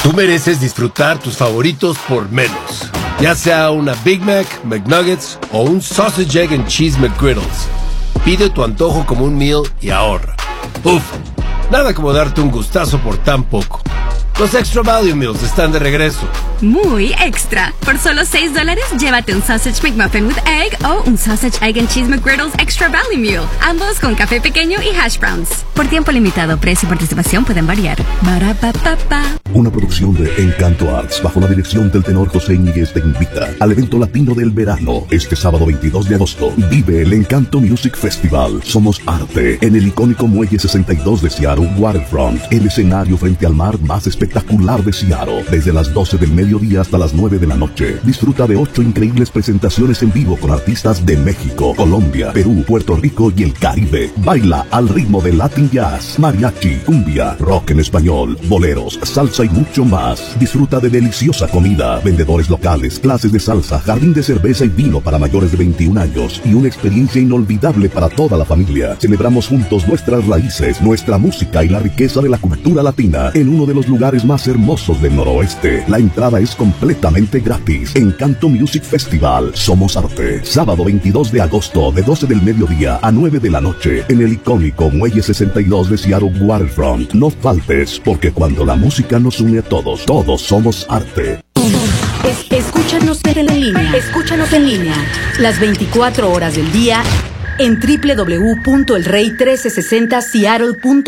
Tú mereces disfrutar tus favoritos por menos. Ya sea una Big Mac, McNuggets o un Sausage, Egg and Cheese McGriddles. Pide tu antojo como un meal y ahorra. Uf, nada como darte un gustazo por tan poco. Los Extra Value Meals están de regreso. Muy extra. Por solo $6, llévate un Sausage McMuffin with Egg o un Sausage, Egg and Cheese McGriddles Extra Value Meal. Ambos con café pequeño y hash browns. Por tiempo limitado, precio y participación pueden variar. Ba-ra-pa-pa-pa. Una producción de Encanto Arts bajo la dirección del tenor José Íñiguez te invita al evento latino del verano este sábado 22 de agosto. Vive el Encanto Music Festival. Somos arte en el icónico Muelle 62 de Seattle Waterfront, el escenario frente al mar más espectacular de Seattle. Desde las 12 del mediodía hasta las 9 de la noche. Disfruta de 8 increíbles presentaciones en vivo con artistas de México, Colombia, Perú, Puerto Rico y el Caribe. Baila al ritmo de Latin Jazz, mariachi, cumbia, rock en español, boleros, salsa y mucho más. Disfruta de deliciosa comida, vendedores locales, clases de salsa, jardín de cerveza y vino para mayores de 21 años y una experiencia inolvidable para toda la familia. Celebramos juntos nuestras raíces, nuestra música y la riqueza de la cultura latina en uno de los lugares más hermosos del noroeste. La entrada es completamente gratis. Encanto Music Festival. Somos arte. Sábado 22 de agosto de 12 del mediodía a 9 de la noche en el icónico Muelle 62 de Seattle Waterfront. No faltes, porque cuando la música nos une a todos, todos somos arte. Escúchanos en línea. Escúchanos en línea. Las 24 horas del día en www.elrey1360seattle.com.